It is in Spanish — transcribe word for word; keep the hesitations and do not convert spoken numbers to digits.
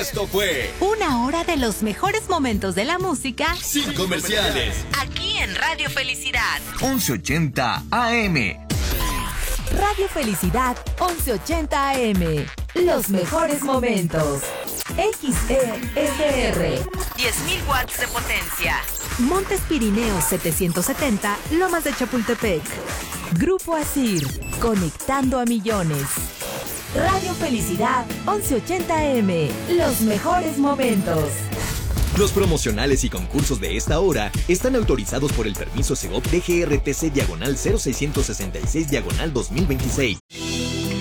Esto fue una hora de los mejores momentos de la música sin comerciales. Aquí en Radio Felicidad once ochenta A M. Radio Felicidad once ochenta A M. Los mejores momentos. X E S R. diez mil watts de potencia. Montes Pirineos setecientos setenta, Lomas de Chapultepec. Grupo Asir, conectando a millones. Radio Felicidad once ochenta A M. Los mejores momentos. Los promocionales y concursos de esta hora están autorizados por el permiso Segov D G R T C diagonal cero seiscientos sesenta y seis diagonal dos mil veintiséis.